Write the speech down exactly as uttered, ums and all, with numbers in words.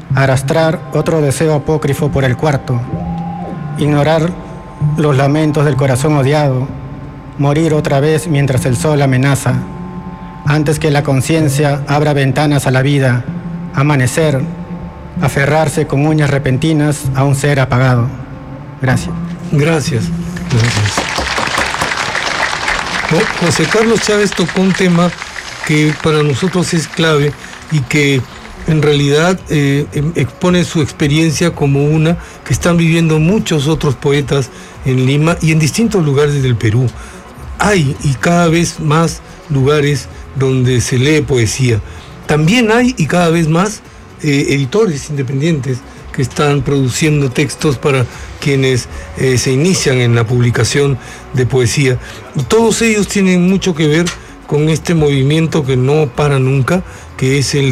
arrastrar otro deseo apócrifo por el cuarto, ignorar los lamentos del corazón odiado, morir otra vez mientras el sol amenaza, antes que la conciencia abra ventanas a la vida, amanecer, aferrarse con uñas repentinas a un ser apagado. Gracias. Gracias. Gracias. Bueno, José Carlos Chávez tocó un tema que para nosotros es clave y que en realidad eh, expone su experiencia como una que están viviendo muchos otros poetas en Lima y en distintos lugares del Perú. Hay y cada vez más lugares donde se lee poesía. También hay y cada vez más eh, editores independientes que están produciendo textos para quienes eh, se inician en la publicación de poesía. Y todos ellos tienen mucho que ver con este movimiento que no para nunca, que es el